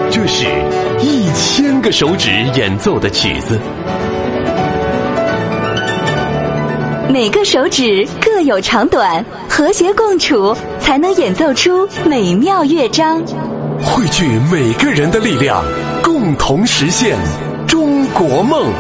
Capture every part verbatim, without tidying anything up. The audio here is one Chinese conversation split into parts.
这是一千个手指演奏的曲子， 每个手指各有长短，和谐共处，才能演奏出美妙乐章。 汇聚每个人的力量，共同实现中国梦。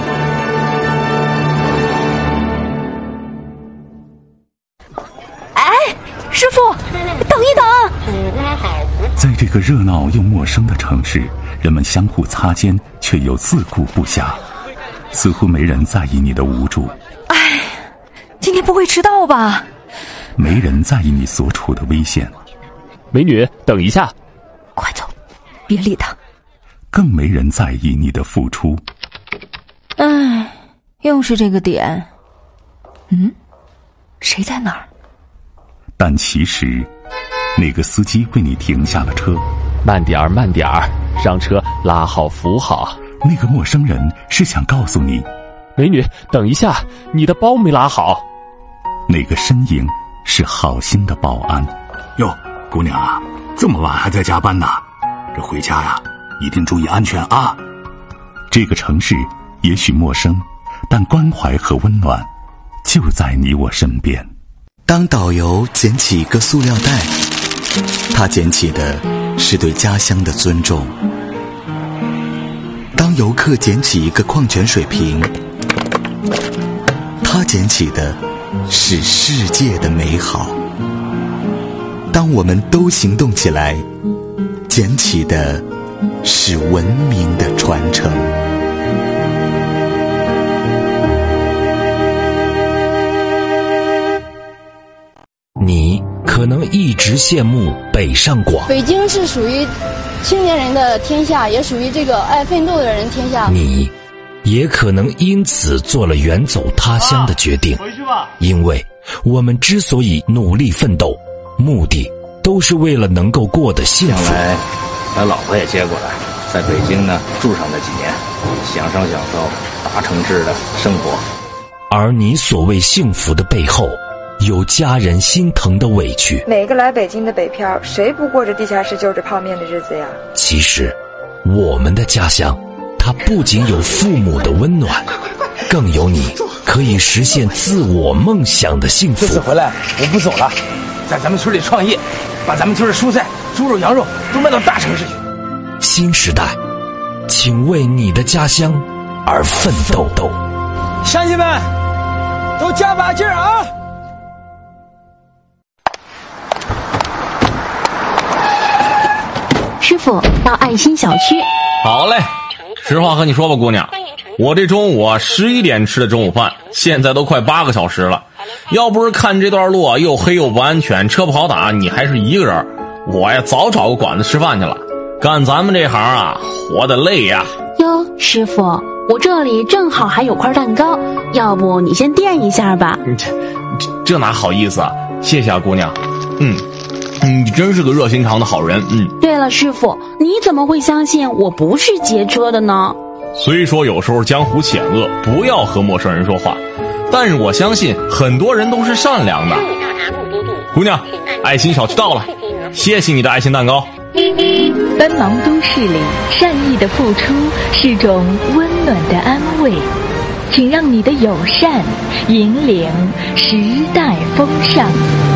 哎，师傅，等一等！ 在这个热闹又陌生的城市，人们相互擦肩，却又自顾不暇，似乎没人在意你的无助。 哎，今天不会迟到吧？ 没人在意你所处的危险。 美女，等一下！ 快走，别理他。 更没人在意你的付出。 哎，又是这个点。嗯，谁在哪儿？ 但其实那个司机为你停下了车。 慢点儿慢点儿，上车拉好扶好。 那个陌生人是想告诉你， 美女，等一下，你的包没拉好。 那个身影是好心的保安。 哟，姑娘啊，这么晚还在加班呢，这回家呀一定注意安全啊。 这个城市也许陌生，但关怀和温暖就在你我身边。 当导游捡起一个塑料袋，他捡起的是对家乡的尊重。当游客捡起一个矿泉水瓶，他捡起的是世界的美好。当我们都行动起来，捡起的是文明的传承。 你可能一直羡慕北上广， 北京是属于青年人的天下，也属于这个爱奋斗的人天下。 你也可能因此做了远走他乡的决定， 回去吧。 因为我们之所以努力奋斗，目的都是为了能够过得幸福。 将来把老婆也接过来，在北京呢住上那几年，享受享受大城市的生活。 而你所谓幸福的背后，有家人心疼的委屈。 每个来北京的北漂，谁不过着地下室就着泡面的日子呀？ 其实我们的家乡，它不仅有父母的温暖，更有你可以实现自我梦想的幸福。 这次回来我不走了，在咱们村里创业，把咱们村的蔬菜、猪肉、羊肉都卖到大城市去。 新时代，请为你的家乡而奋斗斗。 乡亲们，都加把劲儿啊！ 师傅，到爱心小区。 好嘞，实话和你说吧，姑娘，我这中午啊十一点吃的中午饭，现在都快八个小时了。要不是看这段路啊又黑又不安全，车不好打，你还是一个人，我呀早找个馆子吃饭去了。干咱们这行啊，活得累呀。 哟，师傅，我这里正好还有块蛋糕，要不你先垫一下吧。 这这这哪好意思啊，谢谢啊，姑娘。嗯。你真是个热心肠的好人。嗯。 对了，师傅，你怎么会相信我不是劫车的呢？ 虽说有时候江湖险恶，不要和陌生人说话，但是我相信很多人都是善良的。姑娘，爱心小区到了，谢谢你的爱心蛋糕。 奔忙都市里，善意的付出是种温暖的安慰，请让你的友善引领时代风尚。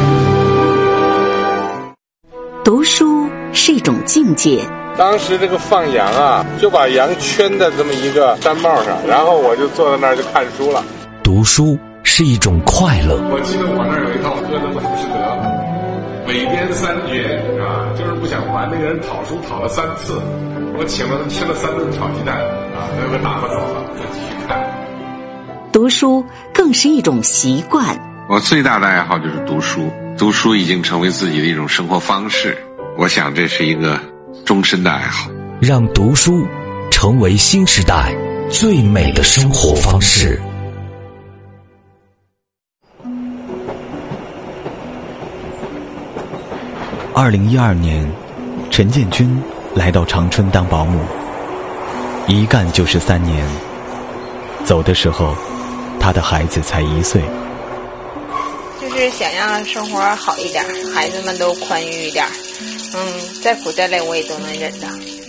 读书是一种境界。 当时这个放羊啊，就把羊圈在这么一个山帽上，然后我就坐在那儿就看书了。 读书是一种快乐。 我记得我那儿有一套歌的浮士德，每编三绝啊，就是不想还，那个人讨书讨了三次，我请了他吃了三顿炒鸡蛋啊，那个打发走了，再继续看。 读书更是一种习惯。 我最大的爱好就是读书，读书已经成为自己的一种生活方式，我想这是一个终身的爱好。 让读书成为新时代最美的生活方式。 二零一二年，陈建军来到长春当保姆，一干就是三年。走的时候，他的孩子才一岁。 就是想让生活好一点，孩子们都宽裕一点，嗯，再苦再累我也都能忍着。